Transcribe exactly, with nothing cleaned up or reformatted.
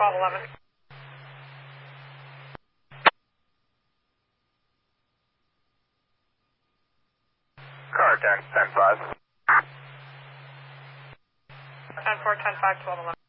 twelve eleven. Car ten, ten five. ten four, ten five, twelve eleven.